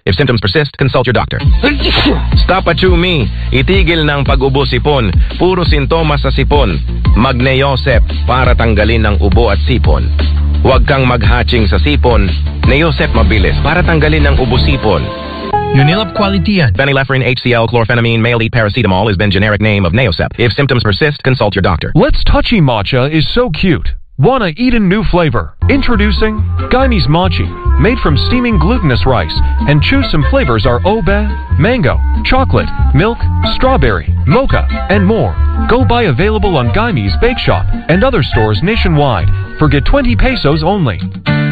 If symptoms persist, consult your doctor. Stop Achumi. Itigil ng pag-ubo sipon. Puro sintomas sa sipon. Mag-Neosep para tanggalin ng ubo at sipon. Huwag kang mag-hatching sa sipon. Neosep mabilis para tanggalin ng ubo sipon. Unilab quality yan. Phenylephrine, HCl, chlorphenamine, male elite paracetamol has been generic name of Neosep. If symptoms persist, consult your doctor. Let's Touchy Matcha is so cute. Wanna eat a new flavor? Introducing Guyanese Mochi, made from steaming glutinous rice, and choose some flavors are obe, mango, chocolate, milk, strawberry, mocha, and more. Go buy available on Guyanese Bake Shop and other stores nationwide for get 20 pesos only.